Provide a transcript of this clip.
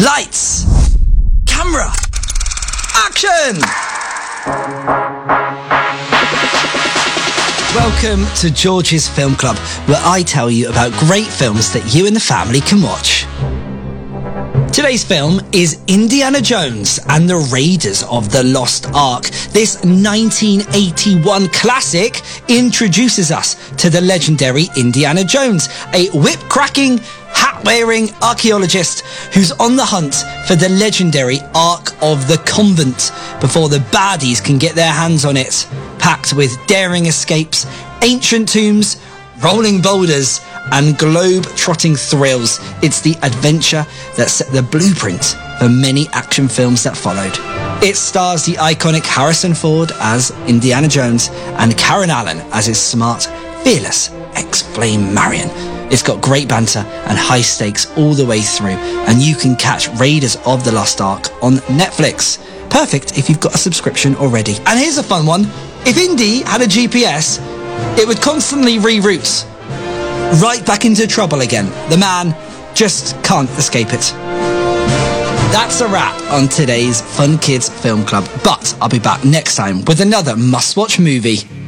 Lights, camera, action! Welcome to George's Film Club, where I tell you about great films that you and the family can watch. Today's film is Indiana Jones and the Raiders of the Lost Ark. This 1981 classic introduces us to the legendary Indiana Jones, a whip-cracking, hat-wearing archaeologist who's on the hunt for the legendary Ark of the Convent before the baddies can get their hands on it. Packed with daring escapes, ancient tombs, rolling boulders, and globe-trotting thrills, it's the adventure that set the blueprint for many action films that followed. It stars the iconic Harrison Ford as Indiana Jones and Karen Allen as his smart, fearless ex-flame Marion. It's got great banter and high stakes all the way through, and you can catch Raiders of the Lost Ark on Netflix. Perfect if you've got a subscription already. And here's a fun one. If Indy had a GPS, it would constantly reroute right back into trouble again. The man just can't escape it. That's a wrap on today's Fun Kids Film Club, but I'll be back next time with another must-watch movie.